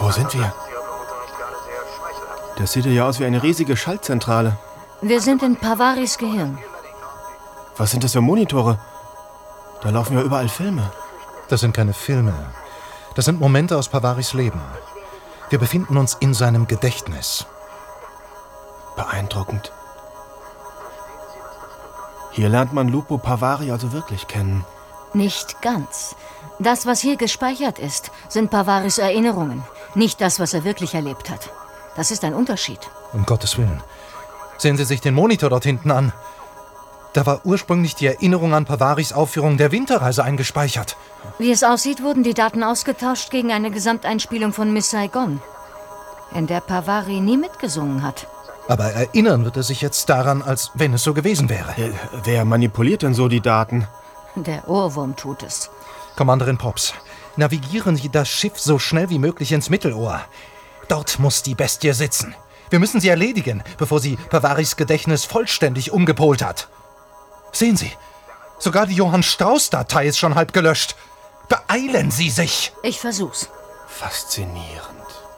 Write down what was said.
Wo sind wir? Das sieht ja aus wie eine riesige Schaltzentrale. Wir sind in Pavaris Gehirn. Was sind das für Monitore? Da laufen ja überall Filme. Das sind keine Filme. Das sind Momente aus Pavaris Leben. Wir befinden uns in seinem Gedächtnis. Beeindruckend. Hier lernt man Lupo Pavari also wirklich kennen. Nicht ganz. Das, was hier gespeichert ist, sind Pavaris Erinnerungen. Nicht das, was er wirklich erlebt hat. Das ist ein Unterschied. Um Gottes Willen. Sehen Sie sich den Monitor dort hinten an. Da war ursprünglich die Erinnerung an Pavaris Aufführung der Winterreise eingespeichert. Wie es aussieht, wurden die Daten ausgetauscht gegen eine Gesamteinspielung von Miss Saigon, in der Pavari nie mitgesungen hat. Aber erinnern wird er sich jetzt daran, als wenn es so gewesen wäre. Wer manipuliert denn so die Daten? Der Ohrwurm tut es. Kommanderin Pops, navigieren Sie das Schiff so schnell wie möglich ins Mittelohr. Dort muss die Bestie sitzen. Wir müssen sie erledigen, bevor sie Pavaris Gedächtnis vollständig umgepolt hat. Sehen Sie, sogar die Johann Strauß-Datei ist schon halb gelöscht. Beeilen Sie sich! Ich versuch's. Faszinierend.